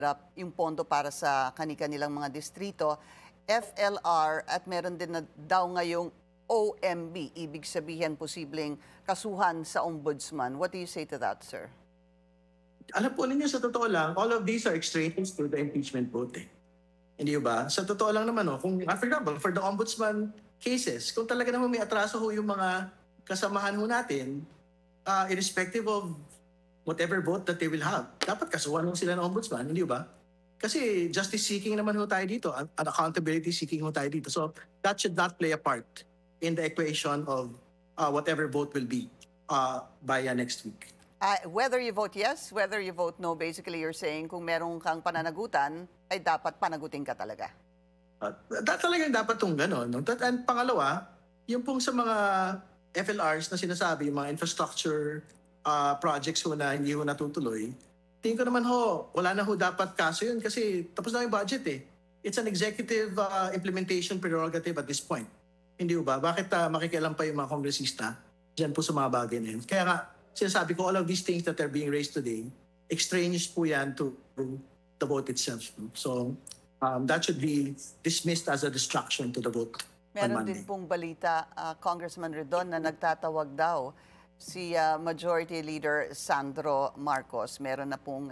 yung pondo para sa kani-kanilang mga distrito, FLR at meron din na daw ngayong OMB, ibig sabihin posibleng kasuhan sa ombudsman. What do you say to that, sir? Alam po ninyo, sa totoo lang, all of these are extraneous to the impeachment vote. Hindi ba? Sa totoo lang naman, kung, for example, for the ombudsman cases, kung talaga naman may atraso yung mga kasamahan natin, irrespective of whatever vote that they will have, dapat kasuhan sila ng ombudsman, hindi ba? Kasi justice seeking naman tayo dito, at accountability seeking tayo dito. So that should not play a part in the equation of whatever vote will be by next week. Whether you vote yes, whether you vote no, basically you're saying kung merong kang pananagutan, ay dapat panagutin ka talaga. Talagang dapat itong gano'n. No? And pangalawa, yung pong sa mga FLRs na sinasabi, yung mga infrastructure projects na hindi natutuloy, tingin ko naman wala na dapat kaso yun kasi tapos na yung budget eh. It's an executive implementation prerogative at this point. Hindi ba? Bakit makikialam pa yung mga kongresista dyan po sa mga bagay na yun? Kaya nga, sinasabi ko, all of these things that are being raised today, extraneous po yan to the vote itself. So, that should be dismissed as a distraction to the vote on Meron Monday. din pong balita, Congressman Redon, na nagtatawag daw si Majority Leader Sandro Marcos. Meron na pong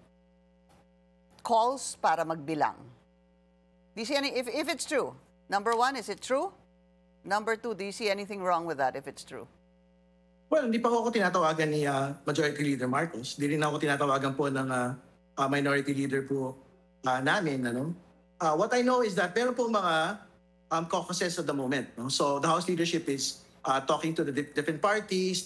calls para magbilang. Do you see if it's true? Number one, is it true? Number two, do you see anything wrong with that if it's true? Well, hindi pa ako tinatawagan ni Majority Leader Marcos. Hindi rin ako tinatawagan po ng Minority Leader po namin. What I know is that meron po mga caucuses at the moment. No? So the House leadership is talking to the different parties,